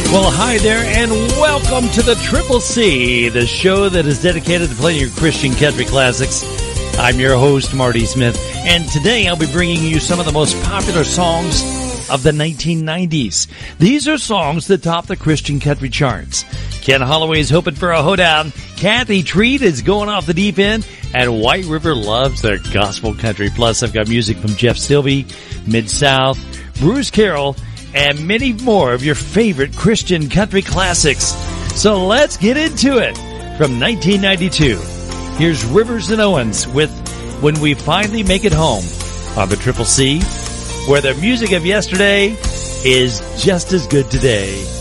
Well, hi there, and welcome to the Triple C, the show that is dedicated to playing your Christian country classics. I'm your host, Marty Smith, and today I'll be bringing you some of the most popular songs of the 1990s. These are songs that top the Christian country charts. Ken Holloway's hoping for a hoedown. Kathy Treat is going off the deep end, and White River loves their gospel country. Plus, I've got music from Jeff Sylvie, Mid-South, Bruce Carroll, and many more of your favorite Christian country classics. So let's get into it. From 1992, here's Rivers and Owens with When We Finally Make It Home on the Triple C, where the music of yesterday is just as good today.